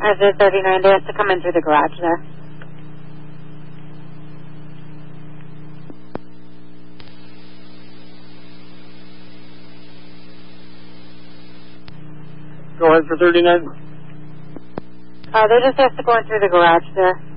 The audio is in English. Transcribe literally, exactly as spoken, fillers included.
Hazard thirty-nine, they have to come in through the garage there. Go ahead for thirty-nine. Uh, they just have to go in through the garage there.